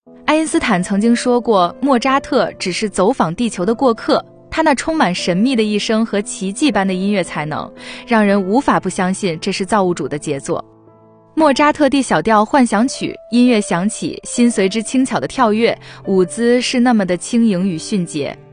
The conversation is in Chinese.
爱因斯坦曾经说过，莫扎特只是走访地球的过客，他那充满神秘的一生和奇迹般的音乐才能，让人无法不相信这是造物主的杰作。莫扎特 D 小调幻想曲，音乐响起，心随之轻巧的跳跃，舞姿是那么的轻盈与迅捷。